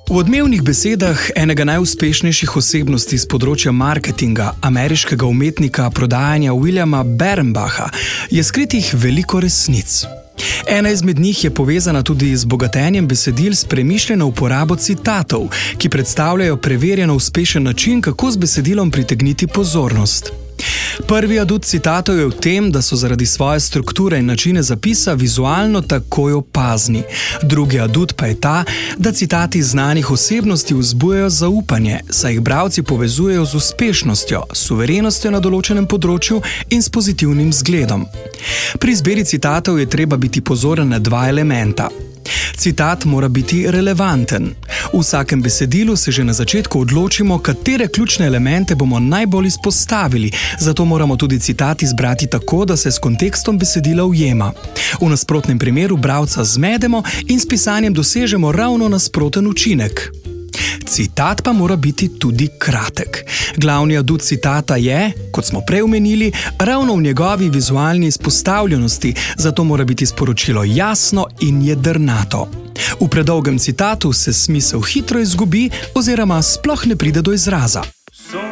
V odmevnih besedah enega najuspešnejših osebnosti z področja marketinga, ameriškega umetnika prodajanja Williama Berenbacha, je skritih veliko resnic. Ena izmed njih je povezana tudi z bogatenjem besedil s premišljeno uporabo citatov, ki predstavljajo preverjeno uspešen način, kako z besedilom pritegniti pozornost. Prvi adut citatov je v tem, da so zaradi svoje strukture in načine zapisa vizualno takoj opazni. Drugi adut pa je ta, da citati znanih osebnosti vzbujajo zaupanje, saj jih bralci povezujejo z uspešnostjo, suverenostjo na določenem področju in s pozitivnim zgledom. Pri izbiri citatov je treba biti pozoren na dva elementa. Citat mora biti relevanten. V vsakem besedilu se že na začetku odločimo, katere ključne elemente bomo najbolj izpostavili, zato moramo tudi citat izbrati tako, da se s kontekstom besedila ujema. V nasprotnem primeru bralca zmedemo in s pisanjem dosežemo ravno nasproten učinek. Citat pa mora biti tudi kratek. Glavni adut citata je, kot smo prej omenili, ravno v njegovi vizualni izpostavljenosti, zato mora biti sporočilo jasno in jedrnato. V predolgem citatu se smisel hitro izgubi oziroma sploh ne pride do izraza.